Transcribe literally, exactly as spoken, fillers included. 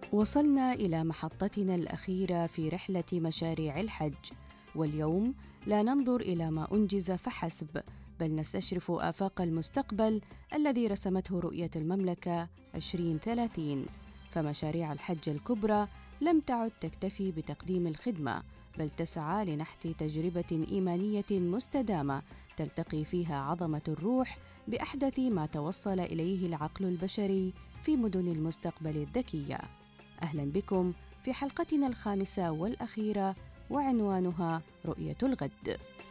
وصلنا إلى محطتنا الأخيرة في رحلة مشاريع الحج، واليوم لا ننظر إلى ما أنجز فحسب، بل نستشرف آفاق المستقبل الذي رسمته رؤية المملكة عشرين ثلاثين. فمشاريع الحج الكبرى لم تعد تكتفي بتقديم الخدمة، بل تسعى لنحت تجربة إيمانية مستدامة تلتقي فيها عظمة الروح بأحدث ما توصل إليه العقل البشري في مدن المستقبل الذكية. أهلاً بكم في حلقتنا الخامسة والأخيرة، وعنوانها رؤية الغد.